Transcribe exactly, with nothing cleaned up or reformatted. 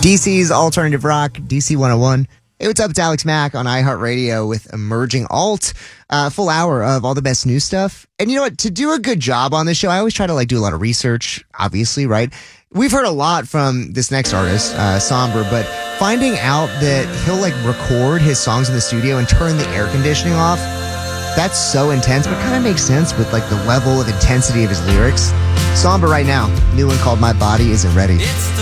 D C's Alternative Rock, D C one oh one. Hey, what's up? It's Alex Mack on iHeartRadio with Emerging Alt. Uh, full hour of all the best new stuff. And you know what? To do a good job on this show, I always try to like do a lot of research, obviously, right? We've heard a lot from this next artist, uh, Somber, but finding out that he'll like record his songs in the studio and turn the air conditioning off, that's so intense, but kind of makes sense with like the level of intensity of his lyrics. Somber right now, new one called My Body Isn't Ready. It's the